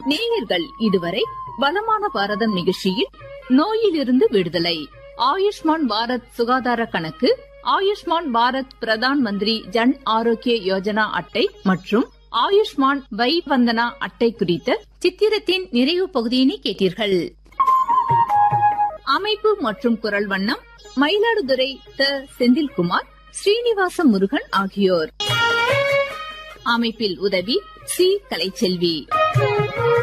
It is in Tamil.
நேயர்கள் இதுவரை வளமான பாரதம் நிகழ்ச்சியில் நோயிலிருந்து விடுதலை, ஆயுஷ்மான் பாரத் சுகாதார கணக்கு, ஆயுஷ்மான் பாரத் பிரதான் மந்திரி ஜன் ஆரோக்கிய யோஜனா அட்டை மற்றும் ஆயுஷ்மான் வை வந்தனா அட்டை குறித்த சித்திரத்தின் நிறைவு பகுதியினை கேட்டீர்கள். அமைப்பு மற்றும் குரல் வண்ணம் மயிலாடுதுறை த. செந்தில்குமார், ஸ்ரீனிவாச முருகன் ஆகியோர். அமைப்பில் உதவி சி. கலைச்செல்வி.